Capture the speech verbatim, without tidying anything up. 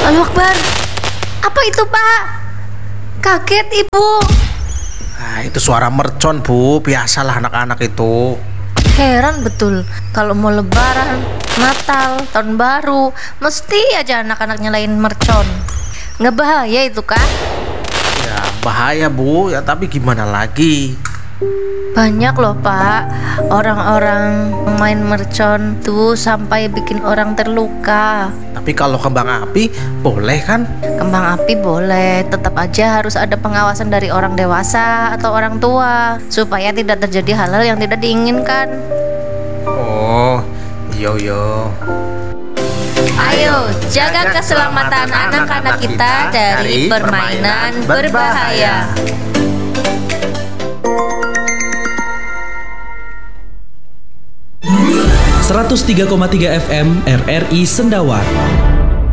Allahu Akbar. Apa itu, Pak? Kaget Ibu. Nah, itu suara mercon, Bu. Biasalah anak-anak itu. Heran betul, kalau mau lebaran, Natal, tahun baru, mesti aja anak-anak nyalain mercon. Nggak bahaya itu, Kak? Ya, bahaya, Bu. Ya, tapi gimana lagi? Banyak loh, Pak, orang-orang main mercon tuh sampai bikin orang terluka. Tapi kalau kembang api boleh kan? Kembang api boleh, tetap aja harus ada pengawasan dari orang dewasa atau orang tua supaya tidak terjadi hal-hal yang tidak diinginkan. Oh, yo yo. Ayo, jaga keselamatan anak-anak kita dari permainan berbahaya. seratus tiga koma tiga F M R R I Sendawa.